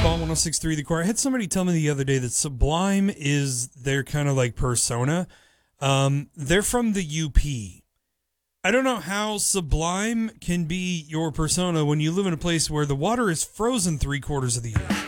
Ball 106.3 The Core. I had somebody tell me the other day that Sublime is their kind of like persona. They're from the UP. I don't know how Sublime can be your persona when you live in a place where the water is frozen 3/4 of the year.